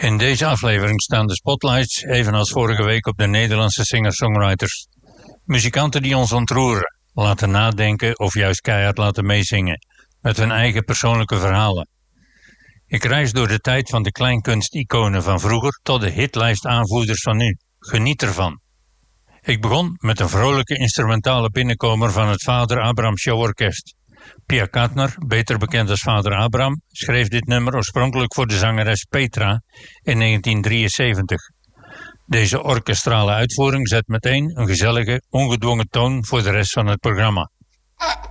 In deze aflevering staan de spotlights, evenals vorige week, op de Nederlandse singer-songwriters. Muzikanten die ons ontroeren, laten nadenken of juist keihard laten meezingen, met hun eigen persoonlijke verhalen. Ik reis door de tijd van de kleinkunsticonen van vroeger tot de hitlijstaanvoerders van nu. Geniet ervan. Ik begon met een vrolijke instrumentale binnenkomer van het Vader Abraham Show Orkest. Pia Katner, beter bekend als Vader Abraham, schreef dit nummer oorspronkelijk voor de zangeres Petra in 1973. Deze orkestrale uitvoering zet meteen een gezellige, ongedwongen toon voor de rest van het programma.